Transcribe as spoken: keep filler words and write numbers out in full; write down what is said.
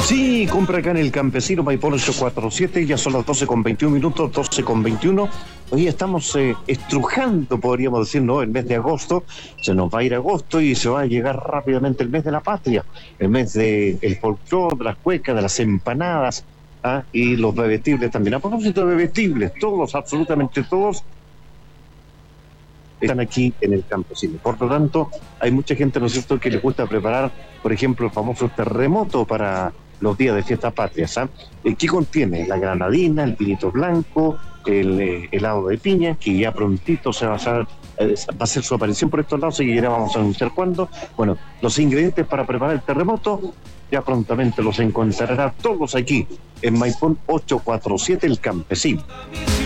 Sí, compra acá en el Campesino, Maipón ocho cuatro siete, ya son las doce con veintiún minutos, doce con veintiuno. Hoy estamos eh, estrujando, podríamos decir, ¿no? El mes de agosto, se nos va a ir agosto y se va a llegar rápidamente el mes de la patria, el mes del folclore, de las cuecas, de las empanadas, ¿ah? Y los bebestibles también. A propósito de bebestibles, todos, absolutamente todos, están aquí en el Campesino. Por lo tanto, hay mucha gente, ¿no es cierto?, que les gusta preparar, por ejemplo, el famoso terremoto para los días de fiestas patrias. ¿Ah? ¿Qué contiene? La granadina, el vinito blanco, el eh, helado de piña, que ya prontito se va a hacer, eh, va a hacer su aparición por estos lados, y ya vamos a anunciar cuándo. Bueno, los ingredientes para preparar el terremoto ya prontamente los encontrará todos aquí en Maipón ocho cuatro siete, el Campesino.